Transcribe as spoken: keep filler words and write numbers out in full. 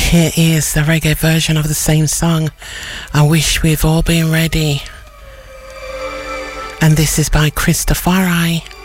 Here is the reggae version of the same song, I Wish We've All Been Ready. And this is by Christopher I.